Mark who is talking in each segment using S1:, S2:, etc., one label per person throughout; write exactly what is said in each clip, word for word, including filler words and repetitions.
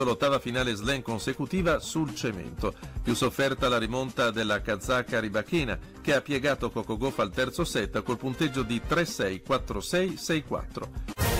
S1: l'ottava finale slam consecutiva sul cemento. Più sofferta la rimonta della kazaka Rybakina, che ha piegato Coco Gauff al terzo set col punteggio di tre sei, quattro sei, sei quattro.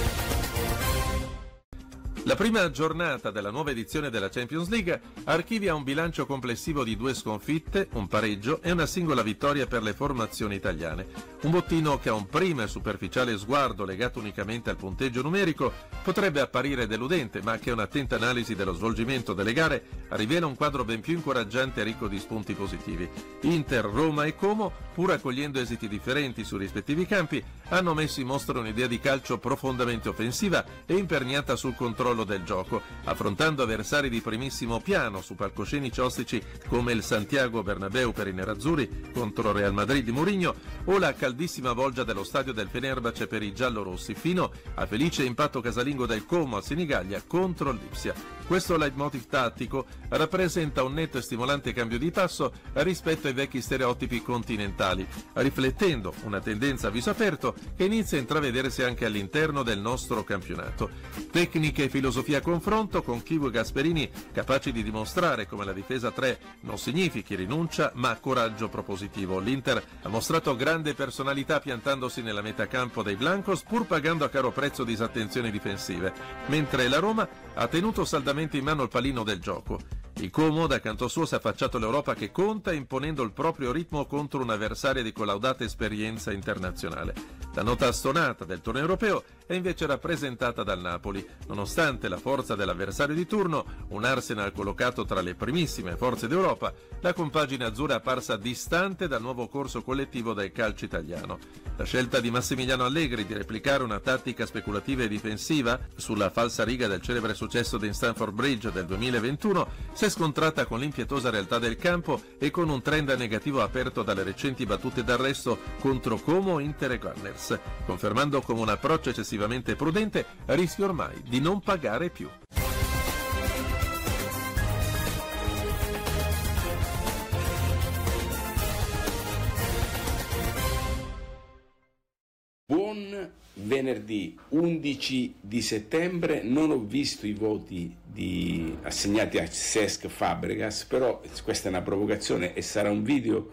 S1: La prima giornata della nuova edizione della Champions League archivia un bilancio complessivo di due sconfitte, un pareggio e una singola vittoria per le formazioni italiane. Un bottino che a un primo e superficiale sguardo legato unicamente al punteggio numerico potrebbe apparire deludente, ma che un'attenta analisi dello svolgimento delle gare rivela un quadro ben più incoraggiante e ricco di spunti positivi. Inter, Roma e Como, pur accogliendo esiti differenti sui rispettivi campi, hanno messo in mostra un'idea di calcio profondamente offensiva e imperniata sul controllo del gioco, affrontando avversari di primissimo piano su palcoscenici ostici come il Santiago Bernabéu per i nerazzurri contro Real Madrid di Mourinho o la caldissima volgia dello stadio del Fenerbahce per i giallorossi, fino al felice impatto casalingo del Como a Senigallia contro l'Ipsia. Questo leitmotiv tattico rappresenta un netto e stimolante cambio di passo rispetto ai vecchi stereotipi continentali, riflettendo una tendenza a viso aperto che inizia a intravedersi anche all'interno del nostro campionato. Tecniche e filosofia a confronto con Chivu e Gasperini, capaci di dimostrare come la difesa tre non significhi rinuncia ma coraggio propositivo. L'Inter ha mostrato grande personalità piantandosi nella metacampo dei Blancos pur pagando a caro prezzo disattenzioni difensive, mentre la Roma ha tenuto saldamente in mano il pallino del gioco. Il Como, da canto suo, si è affacciato all'Europa che conta, imponendo il proprio ritmo contro un avversario di collaudata esperienza internazionale. La nota stonata del torneo europeo è invece rappresentata dal Napoli. Nonostante la forza dell'avversario di turno, un Arsenal collocato tra le primissime forze d'Europa, la compagine azzurra è apparsa distante dal nuovo corso collettivo del calcio italiano. La scelta di Massimiliano Allegri di replicare una tattica speculativa e difensiva sulla falsa riga del celebre successo di Stamford Bridge del duemilaventuno si è scontrata con l'impietosa realtà del campo e con un trend negativo aperto dalle recenti battute d'arresto contro Como, Inter e Gunners. Confermando come un approccio eccessivamente prudente, rischia ormai di non pagare più.
S2: Buon venerdì undici di settembre, non ho visto i voti di, assegnati a Cesc Fabregas, però questa è una provocazione e sarà un video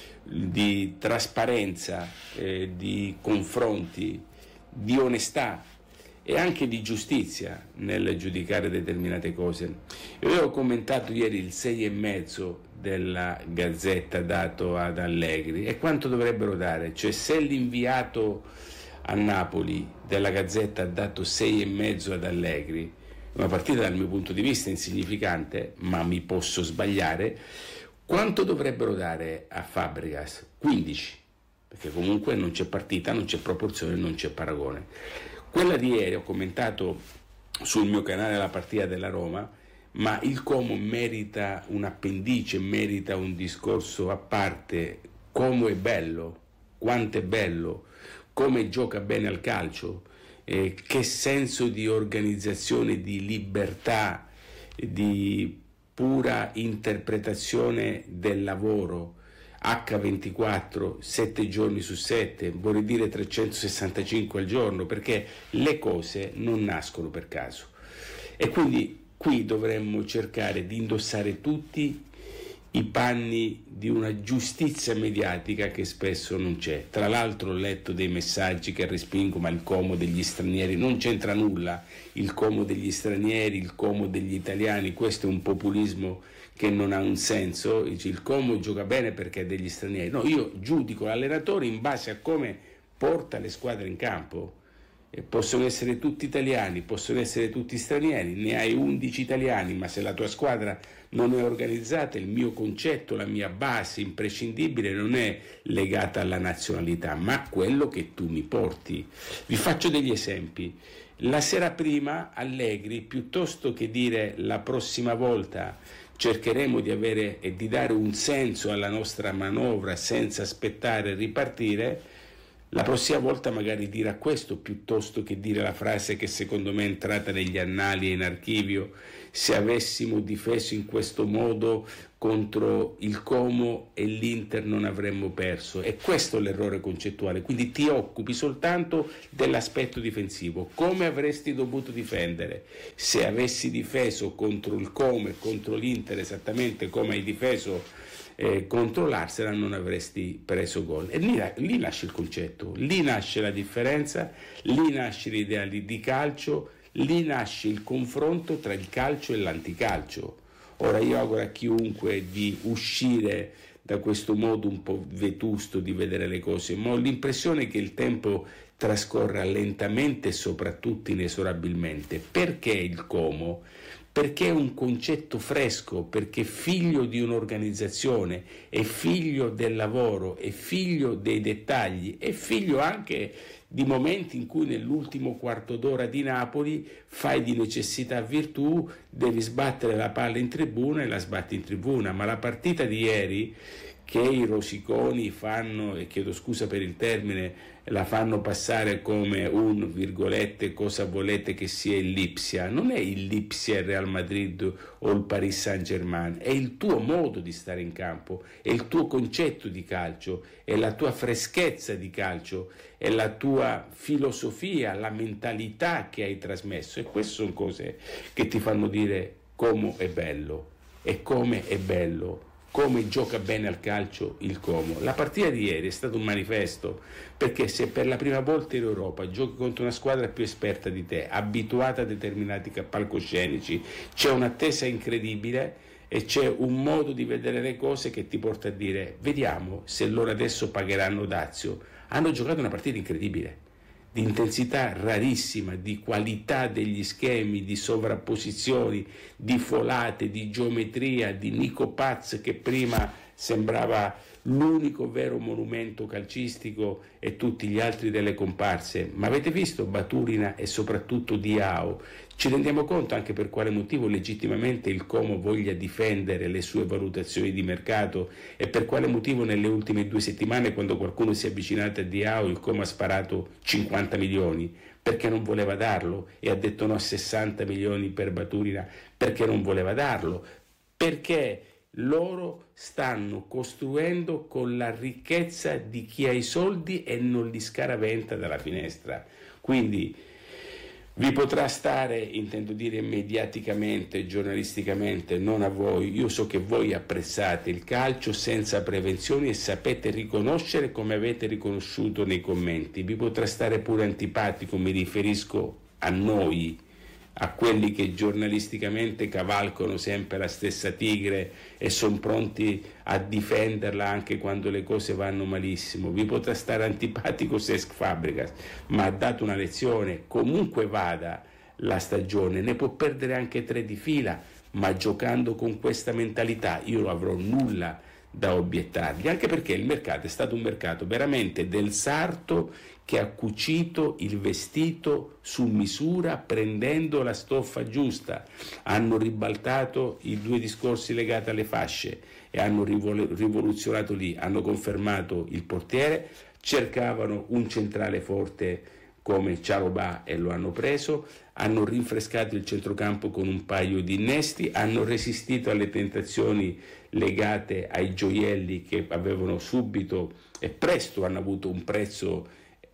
S2: di trasparenza, eh, di confronti, di onestà e anche di giustizia nel giudicare determinate cose. Io avevo commentato ieri il sei e mezzo della Gazzetta dato ad Allegri e quanto dovrebbero dare, cioè se l'inviato a Napoli della Gazzetta ha dato sei e mezzo ad Allegri, una partita dal mio punto di vista insignificante, ma mi posso sbagliare, quanto dovrebbero dare a Fabregas? quindici, perché comunque non c'è partita, non c'è proporzione, non c'è paragone. Quella di ieri ho commentato sul mio canale la partita della Roma, ma il Como merita un appendice, merita un discorso a parte. Como è bello, quanto è bello, come gioca bene al calcio, eh, che senso di organizzazione, di libertà, di pura interpretazione del lavoro, acca ventiquattro, sette giorni su sette, vorrei dire trecentosessantacinque al giorno, perché le cose non nascono per caso. E quindi qui dovremmo cercare di indossare tutti i panni di una giustizia mediatica che spesso non c'è. Tra l'altro ho letto dei messaggi che respingo, ma il Como degli stranieri non c'entra nulla, il Como degli stranieri, il Como degli italiani, questo è un populismo che non ha un senso. Il Como gioca bene perché è degli stranieri. No, io giudico l'allenatore in base a come porta le squadre in campo. E possono essere tutti italiani, possono essere tutti stranieri, ne hai undici italiani, ma se la tua squadra non è organizzata, il mio concetto, la mia base imprescindibile non è legata alla nazionalità, ma a quello che tu mi porti. Vi faccio degli esempi. La sera prima Allegri, piuttosto che dire la prossima volta cercheremo di avere e di dare un senso alla nostra manovra senza aspettare e ripartire, la prossima volta magari dirà questo piuttosto che dire la frase che secondo me è entrata negli annali e in archivio: se avessimo difeso in questo modo contro il Como e l'Inter non avremmo perso. E questo è l'errore concettuale, quindi ti occupi soltanto dell'aspetto difensivo. Come avresti dovuto difendere? Se avessi difeso contro il Como e contro l'Inter esattamente come hai difeso eh, contro l'Arsenal, non avresti preso gol. E lì, lì nasce il concetto, lì nasce la differenza, lì nasce l'idea di, di calcio, lì nasce il confronto tra il calcio e l'anticalcio. Ora io auguro a chiunque di uscire da questo modo un po' vetusto di vedere le cose, ma ho l'impressione che il tempo trascorra lentamente e soprattutto inesorabilmente. Perché il Como? Perché è un concetto fresco, perché è figlio di un'organizzazione, è figlio del lavoro, è figlio dei dettagli, è figlio anche di momenti in cui nell'ultimo quarto d'ora di Napoli fai di necessità virtù, devi sbattere la palla in tribuna e la sbatti in tribuna. Ma la partita di ieri, che i rosiconi fanno, e chiedo scusa per il termine, la fanno passare come un virgolette cosa volete che sia il Lipsia, non è il Lipsia il Real Madrid o il Paris Saint-Germain, è il tuo modo di stare in campo, è il tuo concetto di calcio, è la tua freschezza di calcio, è la tua filosofia, la mentalità che hai trasmesso. E queste sono cose che ti fanno dire come è bello e come è bello, come gioca bene al calcio il Como. La partita di ieri è stato un manifesto, perché se per la prima volta in Europa giochi contro una squadra più esperta di te, abituata a determinati palcoscenici, c'è un'attesa incredibile e c'è un modo di vedere le cose che ti porta a dire vediamo se loro adesso pagheranno dazio. Hanno giocato una partita incredibile, di intensità rarissima, di qualità degli schemi, di sovrapposizioni, di folate, di geometria, di Nico Paz che prima sembrava l'unico vero monumento calcistico e tutti gli altri delle comparse. Ma avete visto Baturina e soprattutto Diao? Ci rendiamo conto anche per quale motivo legittimamente il Como voglia difendere le sue valutazioni di mercato e per quale motivo nelle ultime due settimane, quando qualcuno si è avvicinato a Diao, il Como ha sparato cinquanta milioni perché non voleva darlo e ha detto no a sessanta milioni per Baturina perché non voleva darlo, perché loro stanno costruendo con la ricchezza di chi ha i soldi e non li scaraventa dalla finestra. Quindi vi potrà stare, intendo dire mediaticamente, giornalisticamente, non a voi. Io so che voi apprezzate il calcio senza prevenzioni e sapete riconoscere come avete riconosciuto nei commenti. Vi potrà stare pure antipatico, mi riferisco a noi, a quelli che giornalisticamente cavalcano sempre la stessa tigre e sono pronti a difenderla anche quando le cose vanno malissimo. Vi potrà stare antipatico Cesc Fabregas, ma ha dato una lezione. Comunque vada la stagione, ne può perdere anche tre di fila, ma giocando con questa mentalità io non avrò nulla da obiettargli, anche perché il mercato è stato un mercato veramente del sarto che ha cucito il vestito su misura prendendo la stoffa giusta. Hanno ribaltato i due discorsi legati alle fasce e hanno rivoluzionato lì, hanno confermato il portiere, cercavano un centrale forte come Cialobà e lo hanno preso, hanno rinfrescato il centrocampo con un paio di innesti, hanno resistito alle tentazioni legate ai gioielli che avevano subito e presto hanno avuto un prezzo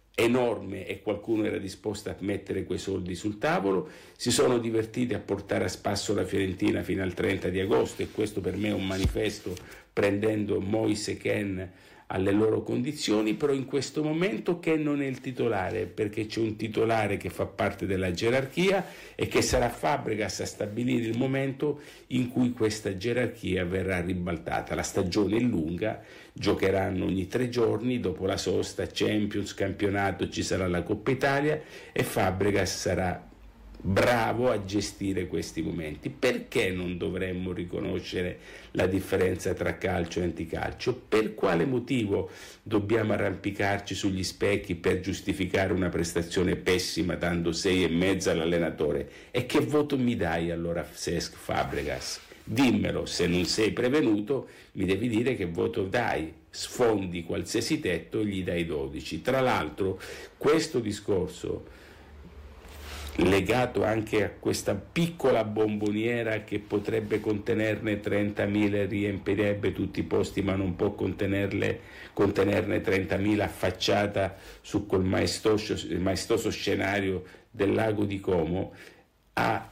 S2: enorme e qualcuno era disposto a mettere quei soldi sul tavolo. Si sono divertiti a portare a spasso la Fiorentina fino al trenta di agosto e questo per me è un manifesto, prendendo Moise Kean alle loro condizioni, però in questo momento Kean non è il titolare, perché c'è un titolare che fa parte della gerarchia e che sarà Fabregas a stabilire il momento in cui questa gerarchia verrà ribaltata. La stagione è lunga, giocheranno ogni tre giorni, dopo la sosta Champions, campionato, ci sarà la Coppa Italia e Fabregas sarà bravo a gestire questi momenti. Perché non dovremmo riconoscere la differenza tra calcio e anticalcio? Per quale motivo dobbiamo arrampicarci sugli specchi per giustificare una prestazione pessima dando sei e mezzo all'allenatore? E che voto mi dai allora Cesc Fabregas? Dimmelo, se non sei prevenuto mi devi dire che voto dai. Sfondi qualsiasi tetto e gli dai dodici. Tra l'altro questo discorso legato anche a questa piccola bomboniera che potrebbe contenerne trentamila e riempirebbe tutti i posti, ma non può contenerle, contenerne trentamila affacciata su quel maestoso, maestoso scenario del lago di Como, ha